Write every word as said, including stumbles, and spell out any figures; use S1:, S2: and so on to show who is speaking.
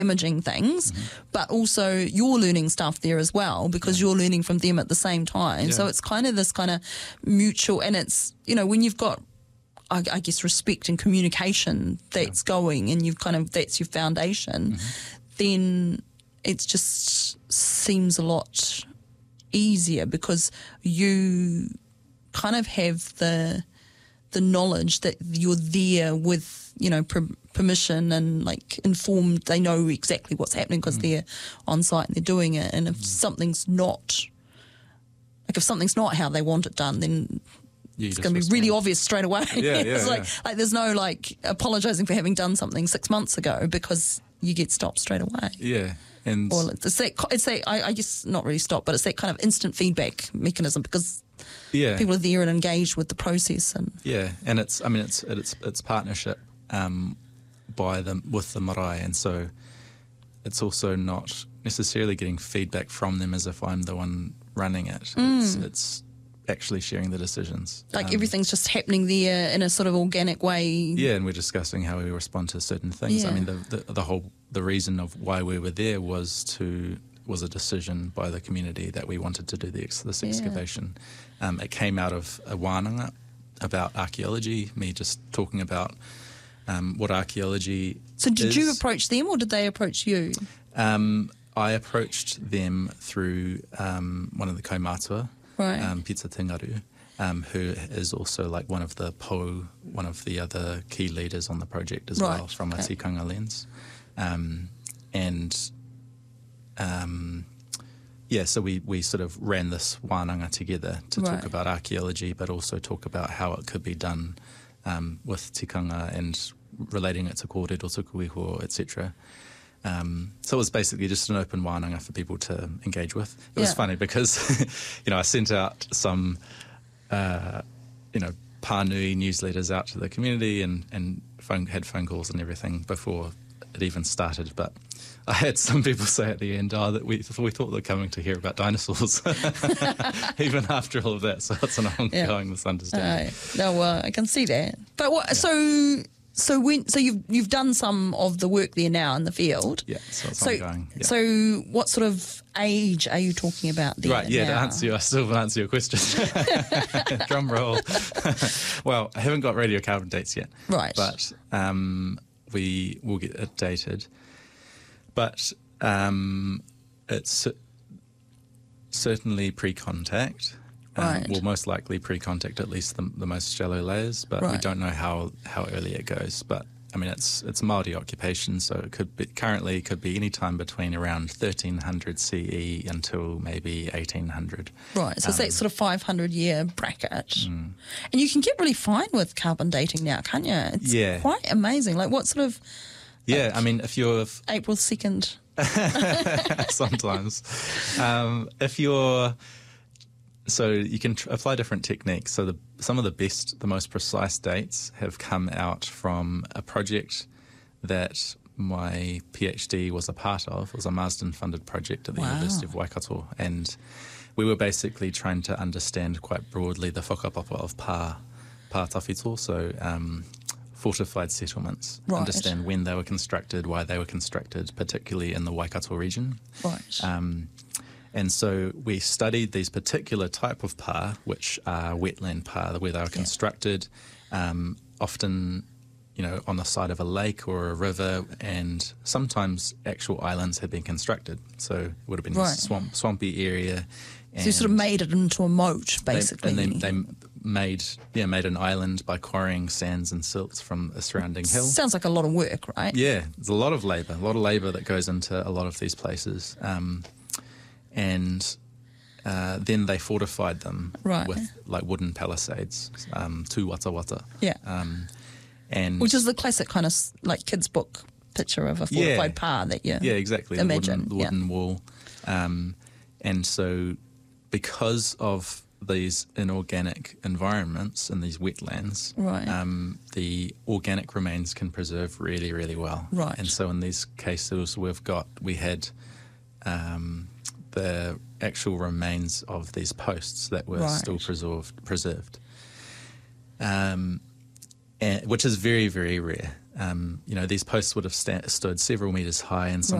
S1: damaging things,
S2: mm-hmm.
S1: but also you're learning stuff there as well because
S2: yeah.
S1: you're learning from them at the same time.
S2: Yeah.
S1: So it's kind of this kind of mutual, and it's, you know, when you've got, I, I guess, respect and communication that's yeah. going, and you've kind of, that's your foundation, mm-hmm. then it just seems a lot easier because you kind of have the the knowledge that you're there with, you know, per, permission and like informed. They know exactly what's happening because mm. they're on site and they're doing it. And if mm. something's not, like if something's not how they want it done, then you it's going to be really obvious straight away.
S2: Yeah, yeah,
S1: it's like,
S2: yeah.
S1: like there's no like apologising for having done something six months ago because you get stopped straight away.
S2: Yeah. And
S1: or it's that, it's that I, I guess not really stop, but it's that kind of instant feedback mechanism because
S2: yeah.
S1: people are there and engaged with the process. And
S2: yeah, and it's I mean it's it's it's partnership um, by them with the marae, and so it's also not necessarily getting feedback from them as if I'm the one running it.
S1: Mm.
S2: It's, it's actually sharing the decisions.
S1: Like
S2: um,
S1: everything's just happening there in a sort of organic way.
S2: Yeah, and we're discussing how we respond to certain things.
S1: Yeah.
S2: I mean, the, the the whole the reason of why we were there was to was a decision by the community that we wanted to do the ex, this excavation. Yeah. Um, it came out of a wānanga about archaeology. Me just talking about um, what archaeology.
S1: So did
S2: is.
S1: you approach them or did they approach you?
S2: Um, I approached them through um, one of the kaumatua.
S1: Right.
S2: Um, Pizza Tingaru, um, who is also like one of the po, one of the other key leaders on the project as
S1: right.
S2: well, from
S1: okay.
S2: a tikanga lens. Um, and um, yeah, so we, we sort of ran this wānanga together to
S1: right.
S2: talk about archaeology, but also talk about how it could be done um, with tikanga and relating it to kōrero, tukuiho, et cetera. Um, so it was basically just an open wānanga for people to engage with. It
S1: yeah.
S2: was funny because, you know, I sent out some, uh, you know, Pānui newsletters out to the community and, and phone, had phone calls and everything before it even started. But I had some people say at the end, oh, that we, we thought they were coming to hear about dinosaurs, even after all of that. So it's an ongoing yeah. misunderstanding.
S1: Uh, no, well, I can see that. But what, yeah. so... So when so you've you've done some of the work there now in the field.
S2: Yeah, so it's
S1: so,
S2: ongoing. Yeah.
S1: So what sort of age are you talking about there?
S2: Right, yeah,
S1: now?
S2: to answer you, I still haven't answered your question. Drum roll. Well, I haven't got radiocarbon dates yet.
S1: Right.
S2: But um, we will get it dated. But um, it's certainly pre-contact.
S1: Right.
S2: Um, well, most likely pre-contact, at least the, the most shallow layers, but
S1: right.
S2: we don't know how, how early it goes. But I mean, it's it's Māori occupation, so it could be currently it could be any time between around thirteen hundred C E until maybe eighteen hundred.
S1: Right. So um, it's that sort of five hundred year bracket,
S2: mm.
S1: and you can get really fine with carbon dating now, can't you? It's
S2: yeah.
S1: quite amazing. Like what sort of?
S2: Yeah,
S1: like
S2: I mean, if you're
S1: April second.
S2: Sometimes, um, if you're. So you can tr- apply different techniques. So the, some of the best, the most precise dates have come out from a project that my PhD was a part of. It was a Marsden-funded project at the
S1: wow.
S2: University of Waikato. And we were basically trying to understand quite broadly the whakapapa of pā, pā tawhito, so um, fortified settlements.
S1: Right.
S2: Understand when they were constructed, why they were constructed, particularly in the Waikato region.
S1: Right.
S2: Um, And so we studied these particular type of pā, which are wetland pā, where they were constructed, yeah. um, often, you know, on the side of a lake or a river, and sometimes actual islands had been constructed. So it would have been
S1: right.
S2: a swamp, swampy area.
S1: So you sort of made it into a moat, basically.
S2: They, and they, they made, yeah, made an island by quarrying sands and silts from a surrounding hill.
S1: Sounds like a lot of work, right?
S2: Yeah, there's a lot of labour, a lot of labour that goes into a lot of these places. Um, And uh, then they fortified them
S1: right.
S2: with like wooden palisades, um, tū wata wata.
S1: Yeah.
S2: Um, and
S1: which is the classic kind of like kids' book picture of a fortified
S2: yeah.
S1: pā that you
S2: yeah, exactly.
S1: imagine.
S2: The wooden, the wooden
S1: yeah.
S2: wall. Um, and so because of these inorganic environments and these wetlands,
S1: right.
S2: um, the organic remains can preserve really, really well.
S1: Right.
S2: And so in these cases we've got, we had... Um, the actual remains of these posts that were
S1: right.
S2: still preserved, preserved, um, and, which is very, very rare. Um, you know, these posts would have sta- stood several metres high and some